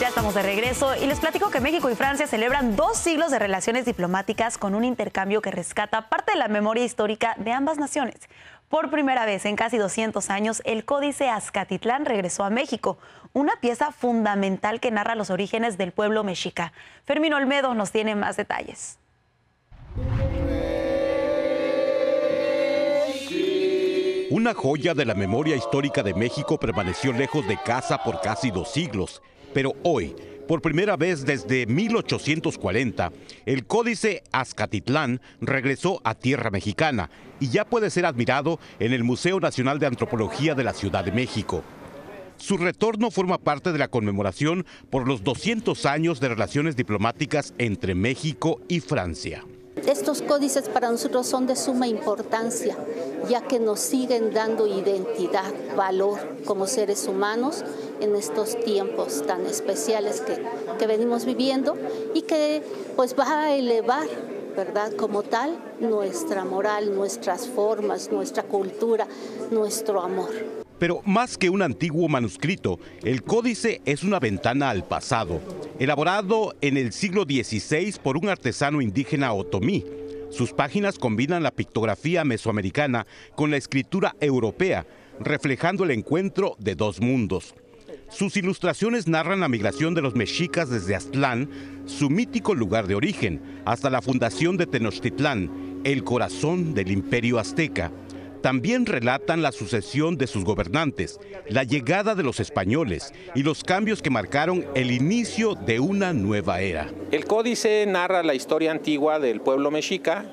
Ya estamos de regreso y les platico que México y Francia celebran 2 siglos de relaciones diplomáticas con un intercambio que rescata parte de la memoria histórica de ambas naciones. Por primera vez en casi 200 años, el Códice Azcatitlán regresó a México, una pieza fundamental que narra los orígenes del pueblo mexica. Fermín Olmedo nos tiene más detalles. Una joya de la memoria histórica de México permaneció lejos de casa por casi 2 siglos. Pero hoy, por primera vez desde 1840, el Códice Azcatitlán regresó a tierra mexicana y ya puede ser admirado en el Museo Nacional de Antropología de la Ciudad de México. Su retorno forma parte de la conmemoración por los 200 años de relaciones diplomáticas entre México y Francia. Estos códices para nosotros son de suma importancia, ya que nos siguen dando identidad, valor como seres humanos en estos tiempos tan especiales que venimos viviendo y que pues va a elevar, ¿verdad?, como tal, nuestra moral, nuestras formas, nuestra cultura, nuestro amor. Pero más que un antiguo manuscrito, el códice es una ventana al pasado, elaborado en el siglo XVI por un artesano indígena otomí. Sus páginas combinan la pictografía mesoamericana con la escritura europea, reflejando el encuentro de 2 mundos. Sus ilustraciones narran la migración de los mexicas desde Aztlán, su mítico lugar de origen, hasta la fundación de Tenochtitlán, el corazón del imperio azteca. También relatan la sucesión de sus gobernantes, la llegada de los españoles y los cambios que marcaron el inicio de una nueva era. El códice narra la historia antigua del pueblo mexica,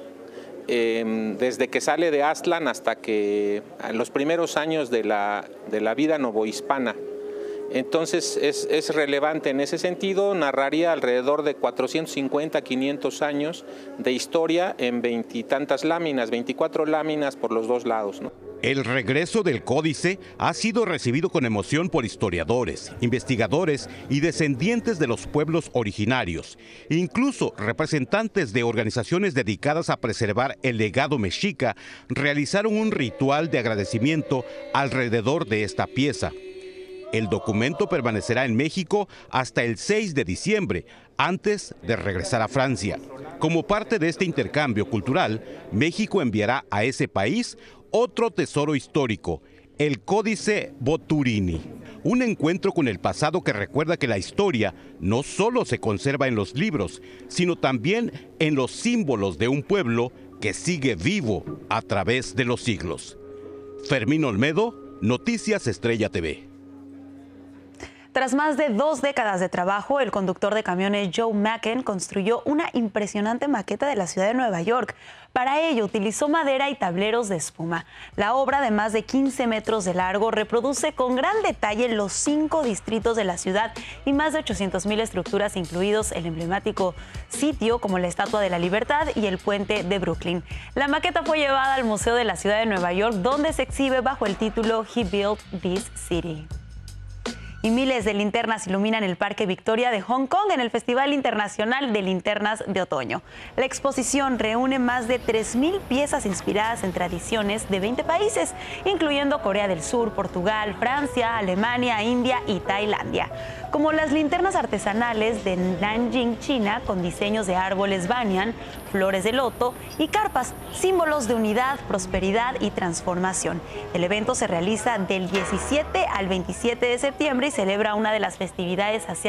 desde que sale de Aztlán hasta que los primeros años de la vida novohispana. Entonces es relevante en ese sentido, narraría alrededor de 450, 500 años de historia en 20 y tantas láminas, 24 láminas por los 2 lados, ¿no? El regreso del códice ha sido recibido con emoción por historiadores, investigadores y descendientes de los pueblos originarios. Incluso representantes de organizaciones dedicadas a preservar el legado mexica realizaron un ritual de agradecimiento alrededor de esta pieza. El documento permanecerá en México hasta el 6 de diciembre, antes de regresar a Francia. Como parte de este intercambio cultural, México enviará a ese país otro tesoro histórico, el Códice Boturini. Un encuentro con el pasado que recuerda que la historia no solo se conserva en los libros, sino también en los símbolos de un pueblo que sigue vivo a través de los siglos. Fermín Olmedo, Noticias Estrella TV. Tras más de 2 décadas de trabajo, el conductor de camiones Joe Macken construyó una impresionante maqueta de la ciudad de Nueva York. Para ello utilizó madera y tableros de espuma. La obra, de más de 15 metros de largo, reproduce con gran detalle los 5 distritos de la ciudad y más de 800,000 estructuras, incluidos el emblemático sitio como la Estatua de la Libertad y el puente de Brooklyn. La maqueta fue llevada al Museo de la Ciudad de Nueva York, donde se exhibe bajo el título He Built This City. Y miles de linternas iluminan el Parque Victoria de Hong Kong en el Festival Internacional de Linternas de Otoño. La exposición reúne más de 3,000 piezas inspiradas en tradiciones de 20 países, incluyendo Corea del Sur, Portugal, Francia, Alemania, India y Tailandia. Como las linternas artesanales de Nanjing, China, con diseños de árboles banyan, flores de loto y carpas, símbolos de unidad, prosperidad y transformación. El evento se realiza del 17 al 27 de septiembre y celebra una de las festividades asiáticas